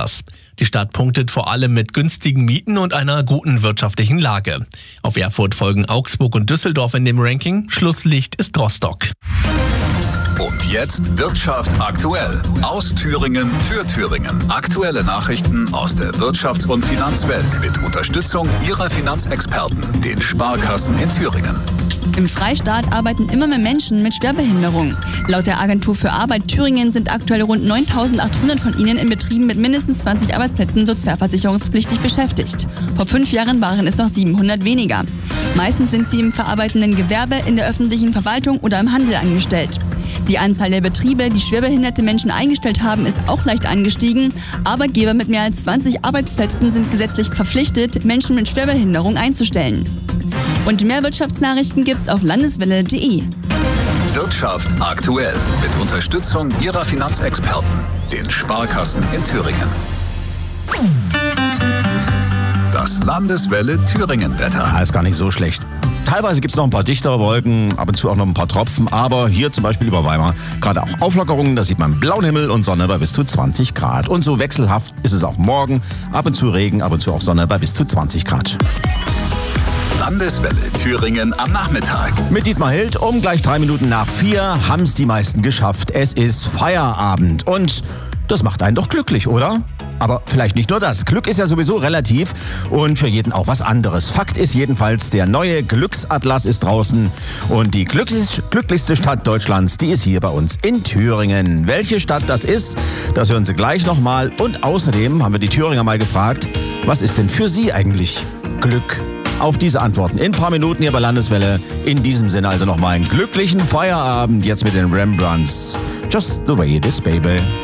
besonders. Die Stadt punktet vor allem mit günstigen Mieten und einer guten wirtschaftlichen Lage. Auf Erfurt folgen Augsburg und Düsseldorf in dem Ranking. Schlusslicht ist Rostock. Und jetzt Wirtschaft aktuell. Aus Thüringen für Thüringen. Aktuelle Nachrichten aus der Wirtschafts- und Finanzwelt mit Unterstützung Ihrer Finanzexperten, den Sparkassen in Thüringen. Im Freistaat arbeiten immer mehr Menschen mit Schwerbehinderung. Laut der Agentur für Arbeit Thüringen sind aktuell rund 9.800 von ihnen in Betrieben mit mindestens 20 Arbeitsplätzen sozialversicherungspflichtig beschäftigt. Vor 5 Jahren waren es noch 700 weniger. Meistens sind sie im verarbeitenden Gewerbe, in der öffentlichen Verwaltung oder im Handel angestellt. Die Anzahl der Betriebe, die schwerbehinderte Menschen eingestellt haben, ist auch leicht angestiegen. Arbeitgeber mit mehr als 20 Arbeitsplätzen sind gesetzlich verpflichtet, Menschen mit Schwerbehinderung einzustellen. Und mehr Wirtschaftsnachrichten gibt's auf landeswelle.de. Wirtschaft aktuell mit Unterstützung Ihrer Finanzexperten, den Sparkassen in Thüringen. Das Landeswelle Thüringen-Wetter. Ist gar nicht so schlecht. Teilweise gibt es noch ein paar dichtere Wolken, ab und zu auch noch ein paar Tropfen, aber hier zum Beispiel über Weimar gerade auch Auflockerungen, da sieht man blauen Himmel und Sonne bei bis zu 20 Grad. Und so wechselhaft ist es auch morgen, ab und zu Regen, ab und zu auch Sonne bei bis zu 20 Grad. Landeswelle Thüringen am Nachmittag. Mit Dietmar Hild um gleich 3 Minuten nach 4 haben es die meisten geschafft. Es ist Feierabend und das macht einen doch glücklich, oder? Aber vielleicht nicht nur das. Glück ist ja sowieso relativ und für jeden auch was anderes. Fakt ist jedenfalls, der neue Glücksatlas ist draußen und die glücklichste Stadt Deutschlands, die ist hier bei uns in Thüringen. Welche Stadt das ist, das hören Sie gleich nochmal. Und außerdem haben wir die Thüringer mal gefragt, was ist denn für Sie eigentlich Glück? Auch diese Antworten in ein paar Minuten hier bei Landeswelle. In diesem Sinne also nochmal einen glücklichen Feierabend jetzt mit den Rembrandts. Just the way it is, baby.